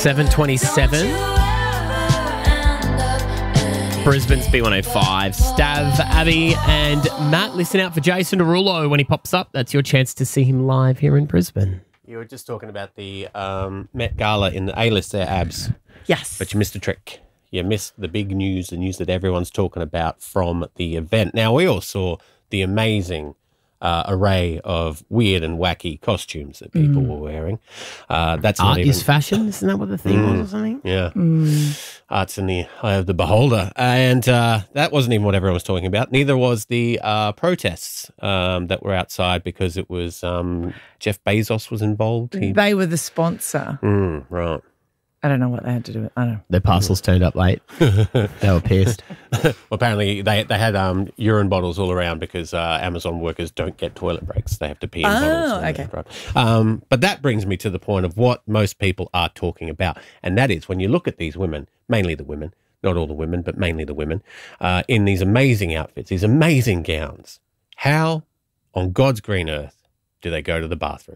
7:27. Brisbane's B105. Stav, Abby and Matt, listen out for Jason Derulo when he pops up. That's your chance to see him live here in Brisbane. You were just talking about the Met Gala in the A-list there, Abs. Yes. But you missed a trick. You missed the big news, the news that everyone's talking about from the event. Now, we all saw the amazing array of weird and wacky costumes that people were wearing. That's not Art even... is fashion, isn't that what the theme was or something? Yeah. Art's in the eye of the beholder. And that wasn't even what everyone was talking about. Neither was the protests that were outside because it was Jeff Bezos was involved. They were the sponsor. Right. I don't know what they had to do with it. I don't know. Their parcels turned up late. They were pissed. Well, apparently they had urine bottles all around because Amazon workers don't get toilet breaks. They have to pee in bottles. Okay. Right. But that brings me to the point of what most people are talking about. And that is when you look at these women, mainly the women, not all the women, but mainly the women, in these amazing outfits, these amazing gowns, how on God's green earth do they go to the bathroom?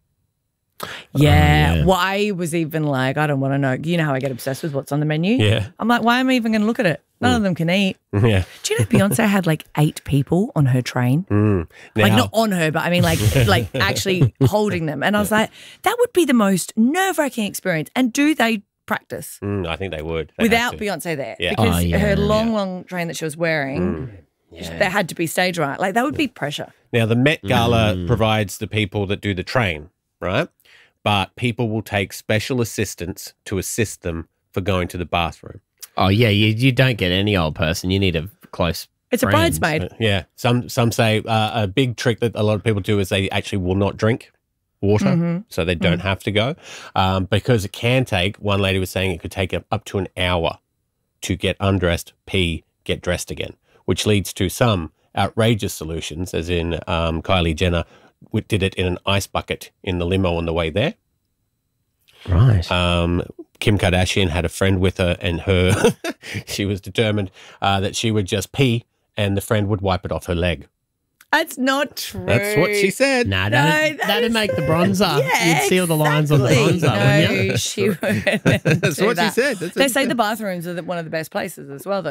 Yeah. Well, I was even like, I don't want to know. You know how I get obsessed with what's on the menu? Yeah. I'm like, why am I even going to look at it? None of them can eat. Yeah. Do you know Beyonce had like 8 people on her train? Like not on her, but I mean like actually holding them. And I was like, that would be the most nerve-wracking experience. And do they practice? I think they would. They Without have to. Beyonce there. Yeah. Because her long train that she was wearing, that had to be stage right. Like that would be pressure. Now, the Met Gala provides the people that do the train, right? But people will take special assistants to assist them for going to the bathroom. Oh, yeah, you don't get any old person. You need a close It's a friend. bridesmaid. Yeah. Some say a big trick that a lot of people do is they actually will not drink water, so they don't have to go. Because it can take, one lady was saying it could take up to an hour to get undressed, pee, get dressed again, which leads to some outrageous solutions, as in Kylie Jenner did it in an ice bucket in the limo on the way there. Right. Kim Kardashian had a friend with her, and she was determined that she would just pee and the friend would wipe it off her leg. That's not true. That's what she said. Nah, that that'd is- make the bronzer. Yeah, You'd seal the lines on the exactly. bronzer, wouldn't you? No, she wouldn't. That's do what she that. said. That's what They she say said. the bathrooms are one of the best places as well, though.